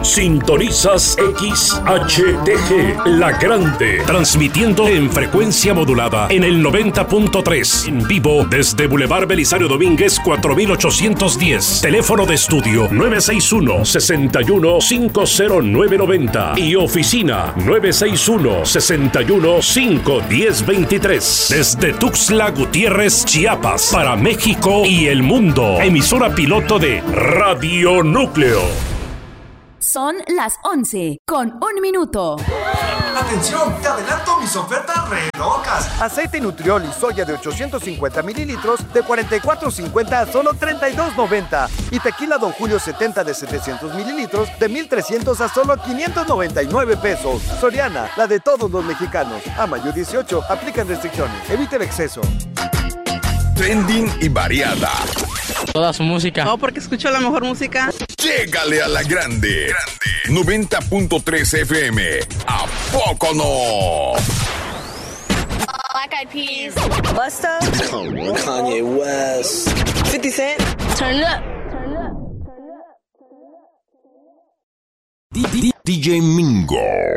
Sintonizas XHTG, La Grande, transmitiendo en frecuencia modulada en el 90.3, en vivo desde Boulevard Belisario Domínguez 4810, teléfono de estudio 961-61-50990 y oficina 961-61-51023, desde Tuxtla Gutiérrez, Chiapas, para México y el mundo, emisora piloto de Radio Núcleo. Son las 11:01. ¡Atención! ¡Te adelanto mis ofertas re locas! Aceite Nutriol y soya de 850 mililitros de $44.50 a solo $32.90. Y tequila Don Julio 70 de 700 mililitros de $1,300 a solo $599. Soriana, la de todos los mexicanos. A mayo 18, aplican restricciones. Evite el exceso. Trending y variada. Toda su música. No, porque escucho la mejor música. Llégale a La Grande. 90.3 FM. ¿A poco no? Black Eyed Peas. Busta. Kanye West. 50 Cent. Turn it up. DJ Mingo.